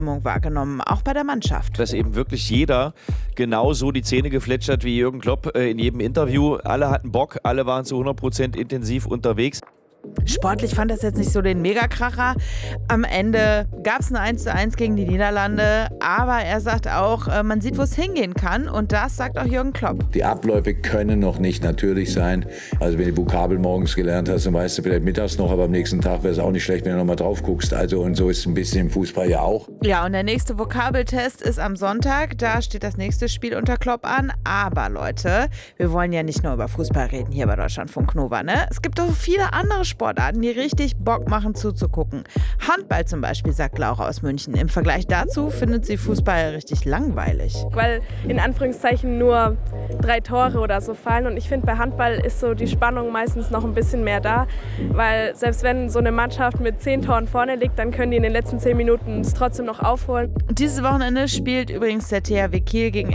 wahrgenommen, auch bei der Mannschaft. Dass eben wirklich jeder genauso die Zähne gefletschert wie Jürgen Klopp in jedem Interview. Alle hatten Bock, alle waren zu 100% intensiv unterwegs. Sportlich fand das jetzt nicht so den Megakracher. Am Ende gab es ein 1:1 gegen die Niederlande, aber er sagt auch, man sieht, wo es hingehen kann, und das sagt auch Jürgen Klopp. Die Abläufe können noch nicht natürlich sein. Also wenn du Vokabel morgens gelernt hast, dann weißt du vielleicht mittags noch, aber am nächsten Tag wäre es auch nicht schlecht, wenn du nochmal drauf guckst. Also und so ist es ein bisschen im Fußball ja auch. Ja, und der nächste Vokabeltest ist am Sonntag. Da steht das nächste Spiel unter Klopp an. Aber Leute, wir wollen ja nicht nur über Fußball reden hier bei Deutschlandfunk Nova, ne? Es gibt doch viele andere Sportarten, die richtig Bock machen zuzugucken. Handball zum Beispiel, sagt Laura aus München. Im Vergleich dazu findet sie Fußball richtig langweilig. Weil in Anführungszeichen nur 3 Tore oder so fallen. Und ich finde, bei Handball ist so die Spannung meistens noch ein bisschen mehr da. Weil selbst wenn so eine Mannschaft mit 10 Toren vorne liegt, dann können die in den letzten 10 Minuten es trotzdem noch aufholen. Dieses Wochenende spielt übrigens der THW Kiel gegen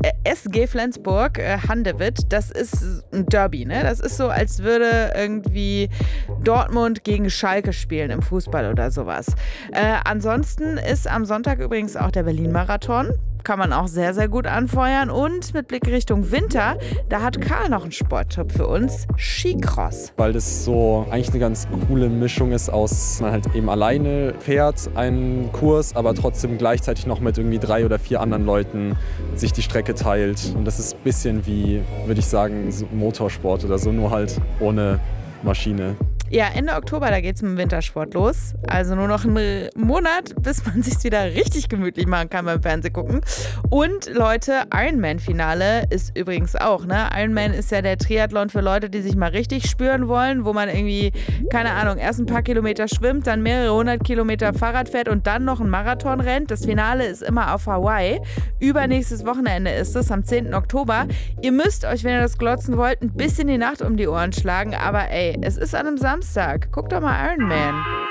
SG Flensburg, Handewitt. Das ist ein Derby, ne? Das ist so, als würde irgendwie Dortmund gegen Schalke spielen im Fußball oder sowas. Ansonsten ist am Sonntag übrigens auch der Berlin-Marathon. Kann man auch sehr, sehr gut anfeuern. Und mit Blick Richtung Winter, da hat Karl noch einen Sporttipp für uns: Skicross. Weil das so eigentlich eine ganz coole Mischung ist aus, man halt eben alleine fährt einen Kurs, aber trotzdem gleichzeitig noch mit irgendwie 3 oder 4 anderen Leuten sich die Strecke teilt. Und das ist ein bisschen wie, würde ich sagen, so Motorsport oder so, nur halt ohne Maschine. Ja, Ende Oktober, da geht's mit dem Wintersport los. Also nur noch einen Monat, bis man sich's wieder richtig gemütlich machen kann beim Fernsehgucken. Und Leute, Ironman-Finale ist übrigens auch, ne? Ironman ist ja der Triathlon für Leute, die sich mal richtig spüren wollen, wo man irgendwie, keine Ahnung, erst ein paar Kilometer schwimmt, dann mehrere 100 Kilometer Fahrrad fährt und dann noch einen Marathon rennt. Das Finale ist immer auf Hawaii. Übernächstes Wochenende ist es, am 10. Oktober. Ihr müsst euch, wenn ihr das glotzen wollt, ein bisschen die Nacht um die Ohren schlagen. Aber ey, es ist an einem Samstag. Guckt doch mal Iron Man.